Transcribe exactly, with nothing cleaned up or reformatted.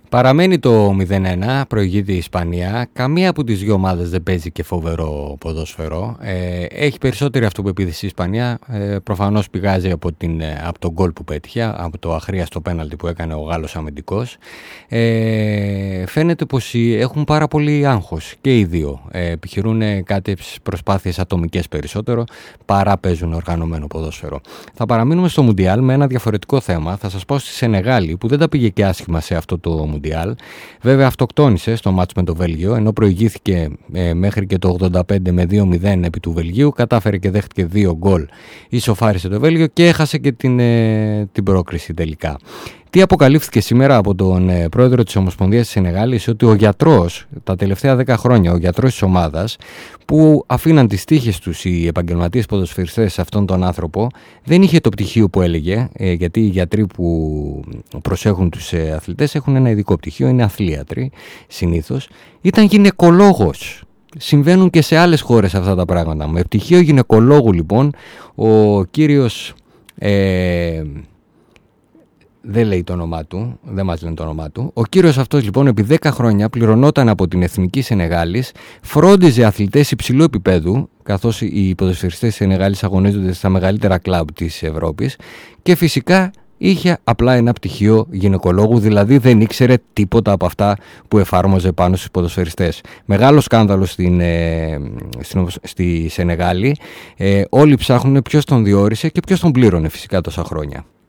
Παραμένει το μηδέν ένα, προηγείται η Ισπανία. Καμία από τις δύο ομάδες δεν παίζει και φοβερό ποδόσφαιρο. Ε, έχει περισσότερη αυτοπεποίθηση η Ισπανία. Ε, προφανώς πηγάζει από, την, από τον γκολ που πέτυχε, από το αχρίαστο πέναλτι που έκανε ο Γάλλος αμυντικός. Ε, φαίνεται πως έχουν πάρα πολύ άγχος και οι δύο. Ε, επιχειρούν κάποιες προσπάθειες ατομικές περισσότερο παρά παίζουν οργανωμένο ποδόσφαιρο. Θα παραμείνουμε στο Μουντιάλ με ένα διαφορετικό θέμα. Θα σας πω στη Σενεγάλη που δεν τα πήγε και άσχημα σε αυτό το Μουντιάλ. Βέβαια αυτοκτόνησε στο μάτς με το Βέλγιο, ενώ προηγήθηκε ε, μέχρι και το ογδόντα πέντε με δύο μηδέν επί του Βελγίου, κατάφερε και δέχτηκε δύο γκολ, ισοφάρισε το Βέλγιο και έχασε και την, ε, την πρόκριση τελικά. Τι αποκαλύφθηκε σήμερα από τον ε, πρόεδρο της Ομοσπονδίας της Σενεγάλης, ότι ο γιατρός, τα τελευταία δέκα χρόνια, ο γιατρός της ομάδας, που αφήναν τις τύχες τους οι επαγγελματίες ποδοσφαιριστές σε αυτόν τον άνθρωπο, δεν είχε το πτυχίο που έλεγε, ε, γιατί οι γιατροί που προσέχουν τους ε, αθλητές έχουν ένα ειδικό πτυχίο, είναι αθλίατροι συνήθως, ήταν γυναικολόγος. Συμβαίνουν και σε άλλες χώρες αυτά τα πράγματα. Με πτυχίο γυναικολόγου λοιπόν, ο κύριος... Ε, δεν λέει το όνομά του, δεν μας λένε το όνομά του. Ο κύριος αυτός λοιπόν επί δέκα χρόνια πληρωνόταν από την Εθνική Σενεγάλης, φρόντιζε αθλητές υψηλού επίπεδου, καθώς οι ποδοσφαιριστές της Σενεγάλης αγωνίζονται στα μεγαλύτερα κλαμπ της Ευρώπης, και φυσικά είχε απλά ένα πτυχίο γυναικολόγου, δηλαδή δεν ήξερε τίποτα από αυτά που εφάρμοζε πάνω στους ποδοσφαιριστές. Μεγάλο σκάνδαλο στην, ε, στην, στη Σενεγάλη. Ε, όλοι ψάχνουν ποιος τον διόρισε και ποιος τον πλήρωνε φυσικά τόσα χρόνια.